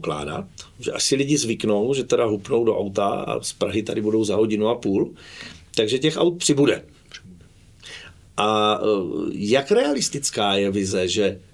předpokládat, že až si lidi zvyknou, že teda hupnou do auta a z Prahy tady budou za 1,5 hodiny, takže těch aut přibude. A jak realistická je vize, že